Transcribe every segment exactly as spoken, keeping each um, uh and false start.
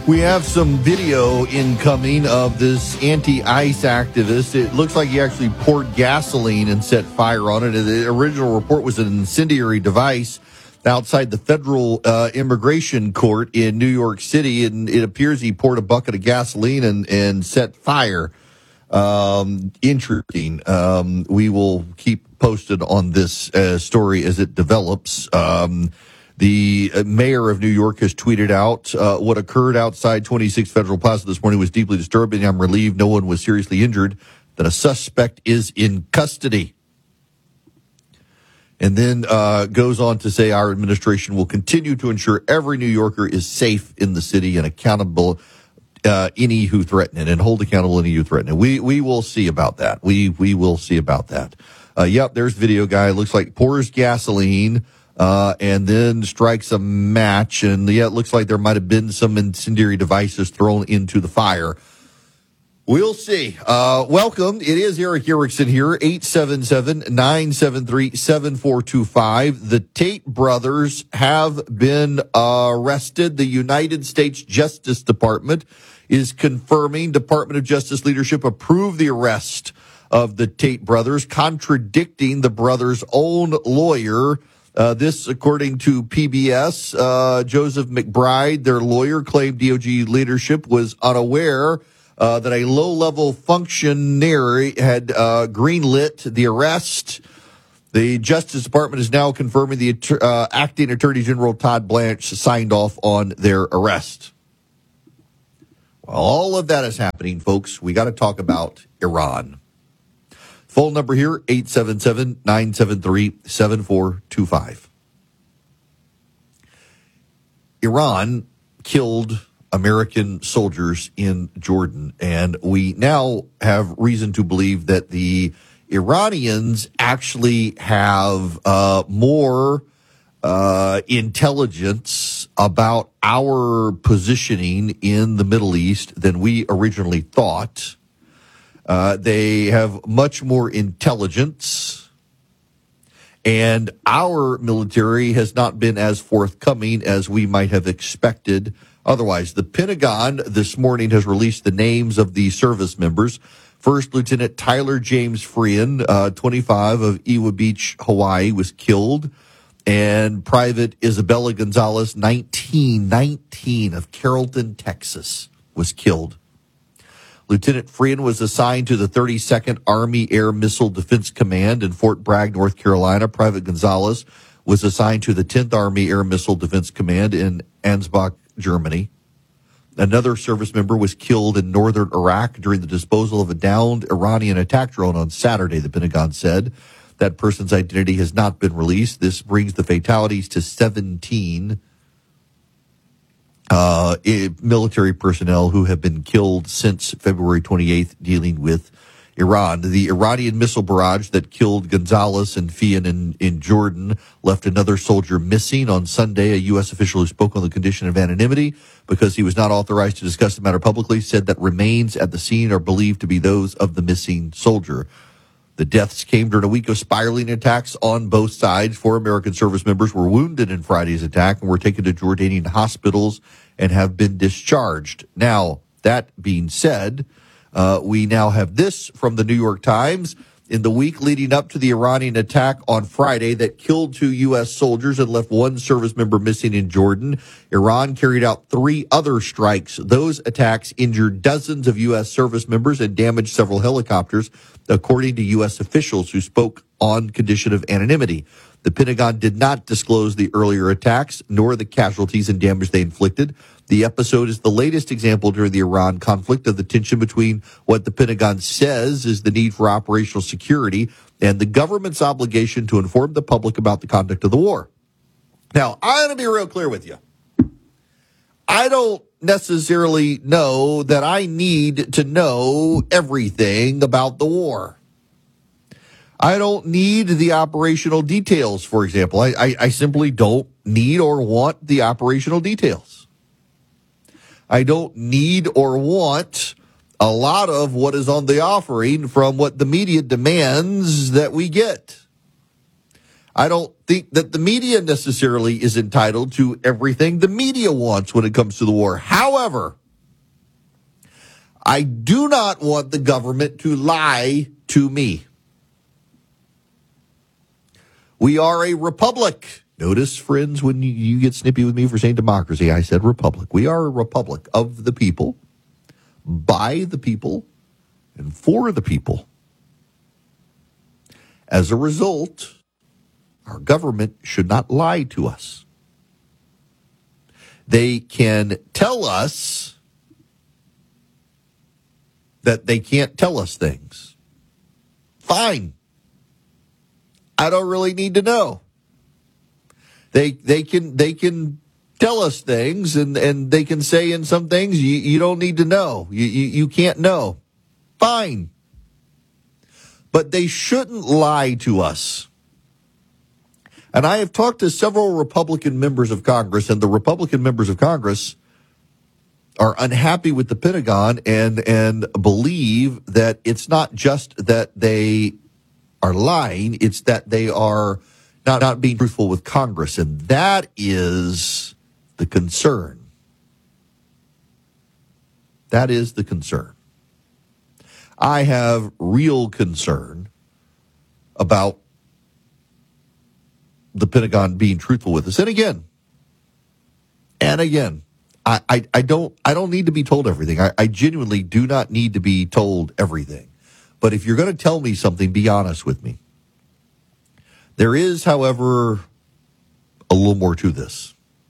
We have some video incoming of this anti-ICE activist. It looks like he actually poured gasoline and set fire on it. The original report was an incendiary device outside the federal uh, immigration court in New York City, and it appears he poured a bucket of gasoline and, and set fire. Um, interesting. Um, we will keep posted on this uh, story as it develops. Um, The mayor of New York has tweeted out, uh, what occurred outside twenty-six Federal Plaza this morning was deeply disturbing. I'm relieved no one was seriously injured, that a suspect is in custody. And then uh, goes on to say our administration will continue to ensure every New Yorker is safe in the city and accountable uh, any who threaten it, and hold accountable any who threaten it. We we will see about that. We, we will see about that. Uh, yep, there's video guy. Looks like pours gasoline. Uh, and then strikes a match, and yeah, it looks like there might have been some incendiary devices thrown into the fire. We'll see. Uh, welcome. It is Erick Erickson here, eight seven seven, nine seven three, seven four two five. The Tate brothers have been arrested. The United States Justice Department is confirming Department of Justice leadership approved the arrest of the Tate brothers, contradicting the brothers' own lawyer. Uh, this, according to P B S, uh, Joseph McBride, their lawyer, claimed D O J leadership was unaware uh, that a low-level functionary had uh, greenlit the arrest. The Justice Department is now confirming the uh, acting Attorney General Todd Blanche signed off on their arrest. While all of that is happening, folks, we got to talk about Iran. Phone number here, eight seven seven, nine seven three, seven four two five. Iran killed American soldiers in Jordan, and we now have reason to believe that the Iranians actually have uh, more uh, intelligence about our positioning in the Middle East than we originally thought. Uh, they have much more intelligence, and our military has not been as forthcoming as we might have expected otherwise. The Pentagon this morning has released the names of the service members. First Lieutenant Tyler James Frean, uh, twenty-five, of Iwa Beach, Hawaii, was killed, and Private Isabella Gonzalez, nineteen, nineteen, of Carrollton, Texas, was killed. Lieutenant Frean was assigned to the thirty-second Army Air Missile Defense Command in Fort Bragg, North Carolina. Private Gonzalez was assigned to the tenth Army Air Missile Defense Command in Ansbach, Germany. Another service member was killed in northern Iraq during the disposal of a downed Iranian attack drone on Saturday, the Pentagon said. That person's identity has not been released. This brings the fatalities to seventeen. Uh, military personnel who have been killed since February twenty-eighth dealing with Iran. The Iranian missile barrage that killed Gonzalez and Fian in, in Jordan left another soldier missing on Sunday. A U S official who spoke on the condition of anonymity because he was not authorized to discuss the matter publicly said that remains at the scene are believed to be those of the missing soldier. The deaths came during a week of spiraling attacks on both sides. Four American service members were wounded in Friday's attack and were taken to Jordanian hospitals and have been discharged. Now, that being said, uh, we now have this from the New York Times. In the week leading up to the Iranian attack on Friday that killed two U S soldiers and left one service member missing in Jordan, Iran carried out three other strikes. Those attacks injured dozens of U S service members and damaged several helicopters, according to U S officials who spoke on condition of anonymity. The Pentagon did not disclose the earlier attacks nor the casualties and damage they inflicted. The episode is the latest example during the Iran conflict of the tension between what the Pentagon says is the need for operational security and the government's obligation to inform the public about the conduct of the war. Now, I'm going to be real clear with you. I don't necessarily know that I need to know everything about the war. I don't need the operational details, for example. I, I, I simply don't need or want the operational details. I don't need or want a lot of what is on the offering from what the media demands that we get. I don't think that the media necessarily is entitled to everything the media wants when it comes to the war. However, I do not want the government to lie to me. We are a republic. Notice, friends, when you, you get snippy with me for saying democracy, I said republic. We are a republic of the people, by the people, and for the people. As a result, our government should not lie to us. They can tell us that they can't tell us things. Fine. I don't really need to know. They they can they can tell us things, and, and they can say in some things you, you don't need to know. You, you you can't know. Fine. But they shouldn't lie to us. And I have talked to several Republican members of Congress, and the Republican members of Congress are unhappy with the Pentagon and and believe that it's not just that they are lying, it's that they are not, not being truthful with Congress. And that is the concern. That is the concern. I have real concern about the Pentagon being truthful with us. And again, and again, I, I, I don't I don't need to be told everything. I, I genuinely do not need to be told everything. But if you're going to tell me something, be honest with me. There is, however, a little more to this.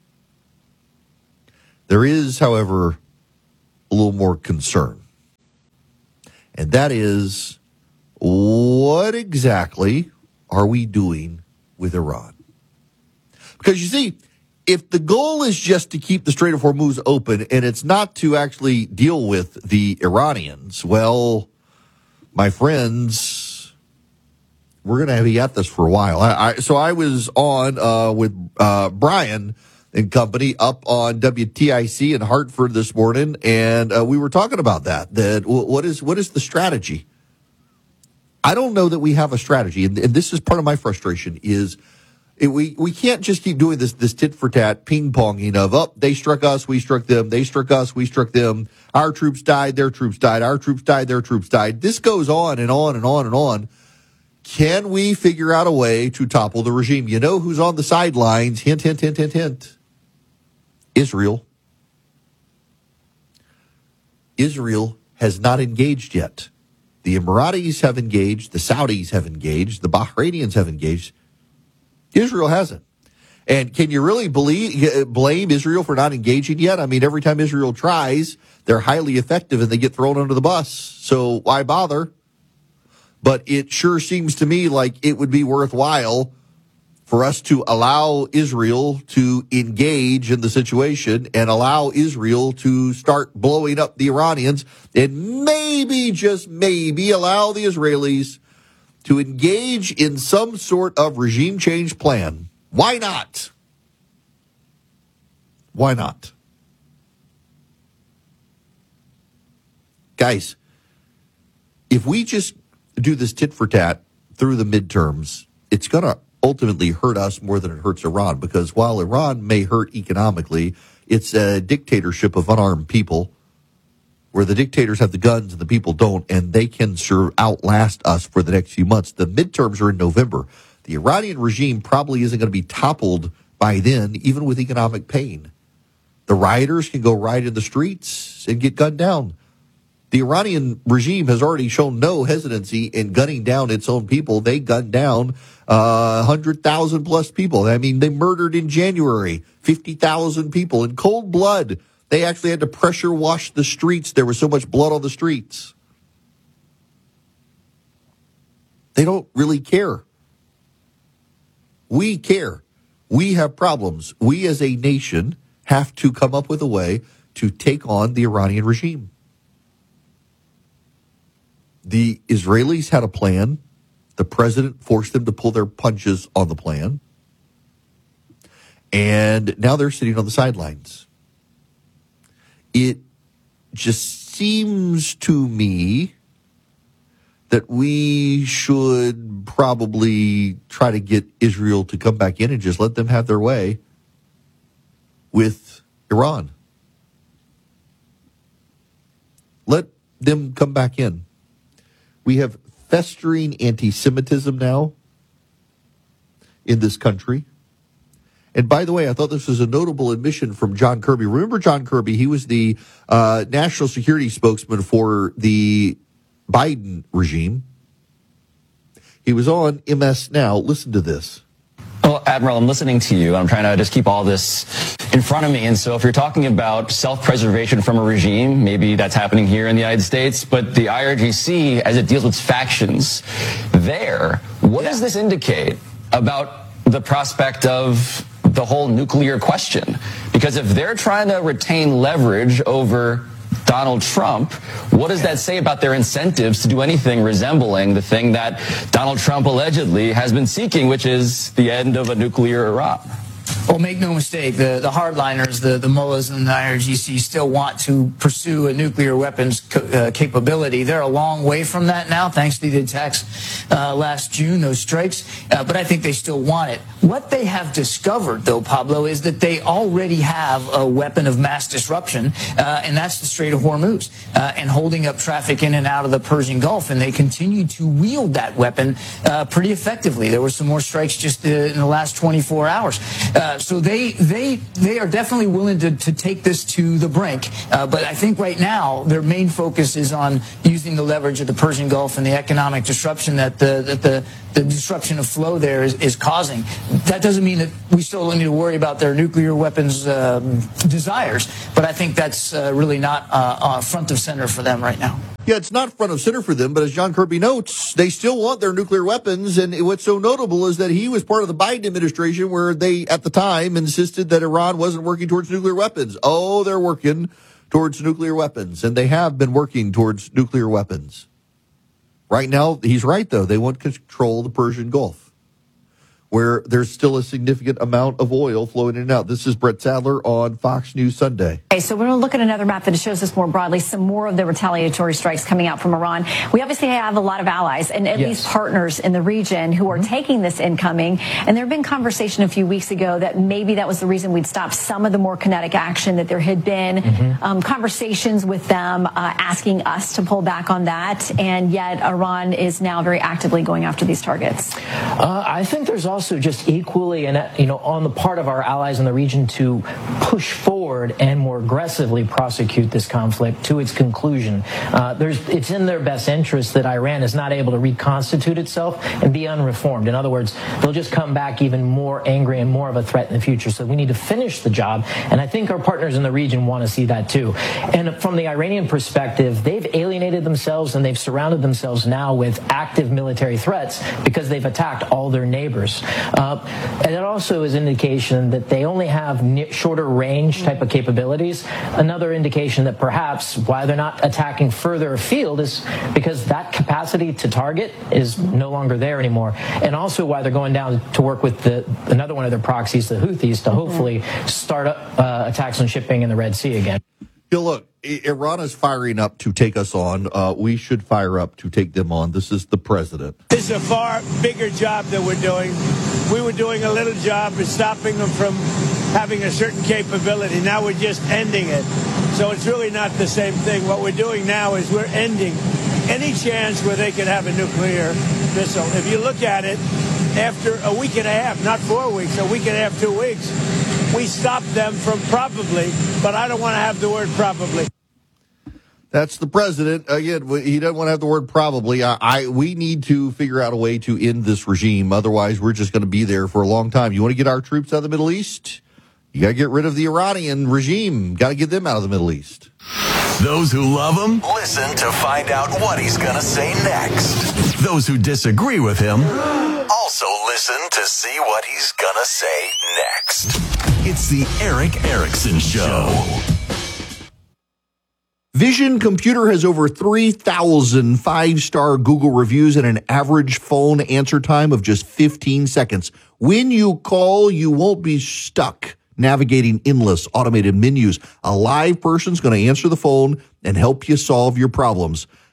There is, however, a little more concern. And that is, what exactly are we doing with Iran? Because you see, if the goal is just to keep the Strait of Hormuz open and it's not to actually deal with the Iranians, well, my friends, we're going to be at this for a while. I, I, so I was on uh, with uh, Brian and company up on W T I C in Hartford this morning, and uh, we were talking about that. That what is what is the strategy? I don't know that we have a strategy, and, and this is part of my frustration. Is it, we we can't just keep doing this this tit for tat ping ponging of up. Oh, they struck us, we struck them. They struck us, we struck them. Our troops died, their troops died. Our troops died, their troops died. This goes on and on and on and on. Can we figure out a way to topple the regime? You know who's on the sidelines? Hint, hint, hint, hint, hint. Israel. Israel has not engaged yet. The Emiratis have engaged. The Saudis have engaged. The Bahrainians have engaged. Israel hasn't. And can you really believe, blame Israel for not engaging yet? I mean, every time Israel tries, they're highly effective and they get thrown under the bus. So why bother? But it sure seems to me like it would be worthwhile for us to allow Israel to engage in the situation and allow Israel to start blowing up the Iranians, and maybe, just maybe, allow the Israelis to engage in some sort of regime change plan. Why not? Why not? Guys, if we just do this tit for tat through the midterms, it's going to ultimately hurt us more than it hurts Iran, because while Iran may hurt economically, it's a dictatorship of unarmed people where the dictators have the guns and the people don't, and they can sure outlast us for the next few months. The midterms are in November. The Iranian regime probably isn't going to be toppled by then, even with economic pain. The rioters can go riot in the streets and get gunned down. The Iranian regime has already shown no hesitancy in gunning down its own people. They gunned down uh, one hundred thousand plus people. I mean, they murdered in January fifty thousand people in cold blood. They actually had to pressure wash the streets. There was so much blood on the streets. They don't really care. We care. We have problems. We as a nation have to come up with a way to take on the Iranian regime. The Israelis had a plan. The president forced them to pull their punches on the plan. And now they're sitting on the sidelines. It just seems to me that we should probably try to get Israel to come back in and just let them have their way with Iran. Let them come back in. We have festering anti-Semitism now in this country. And by the way, I thought this was a notable admission from John Kirby. Remember John Kirby? He was the uh, national security spokesman for the Biden regime. He was on M S Now. Listen to this. Well, Admiral, I'm listening to you. I'm trying to just keep all this in front of me. And so if you're talking about self-preservation from a regime, maybe that's happening here in the United States. But the I R G C, as it deals with factions there, what does this indicate about the prospect of the whole nuclear question? Because if they're trying to retain leverage over Donald Trump, what does that say about their incentives to do anything resembling the thing that Donald Trump allegedly has been seeking, which is the end of a nuclear Iran? Well, make no mistake, the, the hardliners, the, the mullahs and the I R G C still want to pursue a nuclear weapons co- uh, capability. They're a long way from that now, thanks to the attacks uh, last June, those strikes. Uh, but I think they still want it. What they have discovered, though, Pablo, is that they already have a weapon of mass disruption, uh, and that's the Strait of Hormuz, uh, and holding up traffic in and out of the Persian Gulf. And they continue to wield that weapon uh, pretty effectively. There were some more strikes just uh, in the last twenty-four hours. Uh, so they they they are definitely willing to, to take this to the brink. Uh, but I think right now their main focus is on using the leverage of the Persian Gulf and the economic disruption that the that the, the disruption of flow there is, is causing. That doesn't mean that we still need to worry about their nuclear weapons um, desires. But I think that's uh, really not uh, uh, front of center for them right now. Yeah, it's not front of center for them, but as John Kirby notes, they still want their nuclear weapons. And what's so notable is that he was part of the Biden administration where they, at the time, insisted that Iran wasn't working towards nuclear weapons. Oh, they're working towards nuclear weapons, and they have been working towards nuclear weapons. Right now, he's right, though. They want to control the Persian Gulf, where there's still a significant amount of oil flowing in and out. This is Brett Sadler on Fox News Sunday. Okay, so we're going to look at another map that shows us more broadly some more of the retaliatory strikes coming out from Iran. We obviously have a lot of allies and at yes. least partners in the region who are mm-hmm. taking this incoming. And there had been conversation a few weeks ago that maybe that was the reason we'd stop some of the more kinetic action, that there had been mm-hmm. um, conversations with them uh, asking us to pull back on that. And yet Iran is now very actively going after these targets. Uh, I think there's also also just equally, and you know, on the part of our allies in the region to push forward and more aggressively prosecute this conflict to its conclusion. Uh, there's, it's in their best interest that Iran is not able to reconstitute itself and be unreformed. In other words, they'll just come back even more angry and more of a threat in the future. So we need to finish the job, and I think our partners in the region want to see that too. And from the Iranian perspective, they've alienated themselves and they've surrounded themselves now with active military threats because they've attacked all their neighbors. Uh, and it also is an indication that they only have ne- shorter range type of capabilities. Another indication that perhaps why they're not attacking further afield is because that capacity to target is no longer there anymore. And also why they're going down to work with the another one of their proxies, the Houthis, to hopefully start up, uh, attacks on shipping in the Red Sea again. Yeah, look, Iran is firing up to take us on. Uh, we should fire up to take them on. This is the president. This is a far bigger job that we're doing. We were doing a little job of stopping them from having a certain capability. Now we're just ending it. So it's really not the same thing. What we're doing now is we're ending any chance where they could have a nuclear missile. If you look at it, after a week and a half, not four weeks, a week and a half, two weeks, we stopped them from probably, but I don't want to have the word probably. That's the president. Again, he doesn't want to have the word probably. I, I we need to figure out a way to end this regime. Otherwise, we're just going to be there for a long time. You want to get our troops out of the Middle East? You got to get rid of the Iranian regime. Got to get them out of the Middle East. Those who love him, listen to find out what he's going to say next. Those who disagree with him, also listen to see what he's going to say next. It's the Erick Erickson Show. Vision Computer has over three thousand five-star Google reviews and an average phone answer time of just fifteen seconds. When you call, you won't be stuck navigating endless automated menus. A live person's going to answer the phone and help you solve your problems.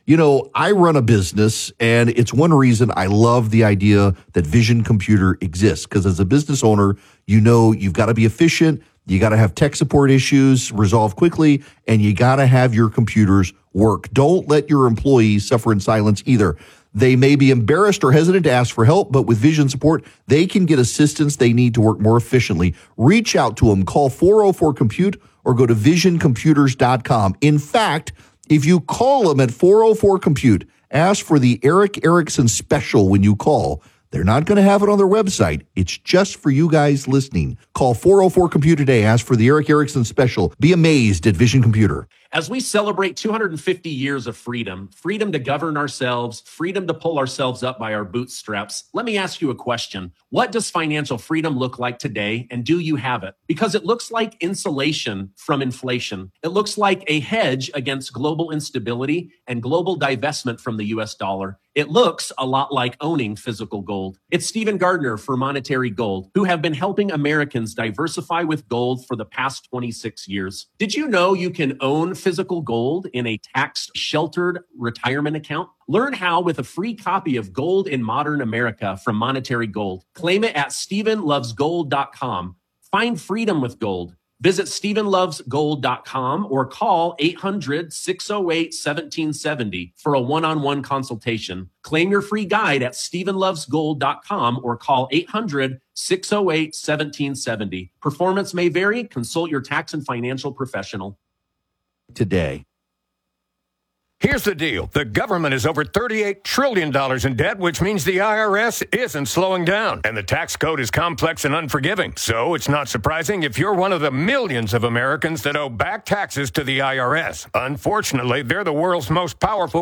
You know, I run a business, and it's one reason I love the idea that Vision Computer exists. Because as a business owner, you know you've got to be efficient, you got to have tech support issues resolved quickly, and you got to have your computers work. Don't let your employees suffer in silence either. They may be embarrassed or hesitant to ask for help, but with Vision support, they can get assistance they need to work more efficiently. Reach out to them. Call four oh four compute or go to vision computers dot com. In fact, if you call them at four oh four compute, ask for the Eric Erickson special when you call. They're not going to have it on their website. It's just for you guys listening. Call four oh four compute today. Ask for the Eric Erickson special. Be amazed at Vision Computer. As we celebrate two hundred fifty years of freedom, freedom to govern ourselves, freedom to pull ourselves up by our bootstraps, let me ask you a question. What does financial freedom look like today, and do you have it? Because it looks like insulation from inflation. It looks like a hedge against global instability and global divestment from the U S dollar. It looks a lot like owning physical gold. It's Stephen Gardner for Monetary Gold, who have been helping Americans diversify with gold for the past twenty-six years. Did you know you can own physical gold in a tax-sheltered retirement account? Learn how with a free copy of Gold in Modern America from Monetary Gold. Claim it at stephen loves gold dot com. Find freedom with gold. Visit stephen loves gold dot com or call eight hundred, six oh eight, one seven seven oh for a one-on-one consultation. Claim your free guide at stephen loves gold dot com or call eight hundred, six oh eight, one seven seven oh. Performance may vary. Consult your tax and financial professional. Today. Here's the deal. The government is over thirty-eight trillion dollars in debt, which means the I R S isn't slowing down. And the tax code is complex and unforgiving. So it's not surprising if you're one of the millions of Americans that owe back taxes to the I R S. Unfortunately, they're the world's most powerful